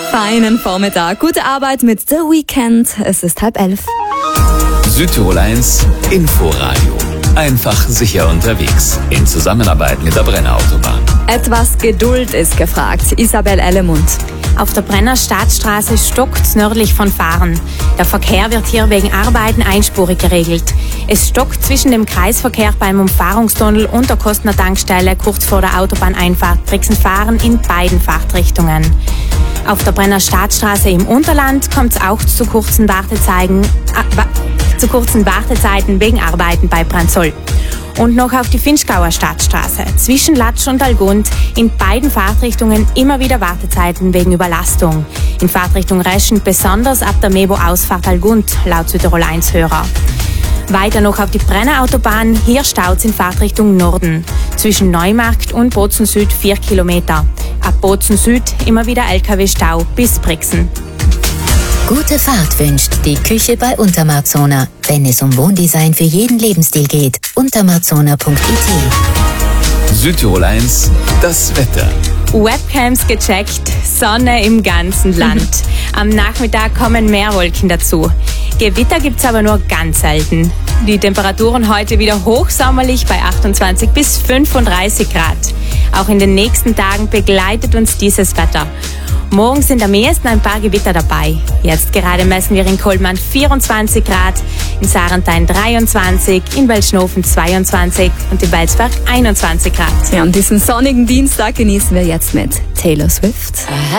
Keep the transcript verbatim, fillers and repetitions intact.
Feinen Vormittag. Gute Arbeit mit The Weekend. Es ist halb elf. Südtirol eins Inforadio. Einfach sicher unterwegs. In Zusammenarbeit mit der Brenner Autobahn. Etwas Geduld ist gefragt. Isabel Ellemund. Auf der Brenner Staatsstraße stockt nördlich von Fahren. Der Verkehr wird hier wegen Arbeiten einspurig geregelt. Es stockt zwischen dem Kreisverkehr beim Umfahrungstunnel und der Kostner Tankstelle kurz vor der Autobahneinfahrt Brixen-Fahren in beiden Fahrtrichtungen. Auf der Brenner Staatsstraße im Unterland kommt es auch zu kurzen Wartezeiten, äh, wa zu kurzen Wartezeiten wegen Arbeiten bei Branzoll. Und noch auf die Finchgauer Stadtstraße. Zwischen Latsch und Algund in beiden Fahrtrichtungen immer wieder Wartezeiten wegen Überlastung. In Fahrtrichtung Reschen besonders ab der Mebo-Ausfahrt Algund, laut Südtirol eins Hörer. Weiter noch auf die Brenner Autobahn, hier staut's in Fahrtrichtung Norden. Zwischen Neumarkt und Bozen Süd vier Kilometer. Ab Bozen Süd immer wieder L K W-Stau bis Brixen. Gute Fahrt wünscht die Küche bei Untermarzona. Wenn es um Wohndesign für jeden Lebensstil geht, untermarzona punkt I T. Südtirol eins, das Wetter. Webcams gecheckt, Sonne im ganzen Land. Am Nachmittag kommen mehr Wolken dazu. Gewitter gibt's aber nur ganz selten. Die Temperaturen heute wieder hochsommerlich bei achtundzwanzig bis fünfunddreißig Grad. Auch in den nächsten Tagen begleitet uns dieses Wetter. Morgen sind am ehesten ein paar Gewitter dabei. Jetzt gerade messen wir in Kohlmann vierundzwanzig Grad, in Sarenthein dreiundzwanzig, in Welschnofen zweiundzwanzig und in Welsberg einundzwanzig Grad. Ja, und diesen sonnigen Dienstag genießen wir jetzt mit Taylor Swift.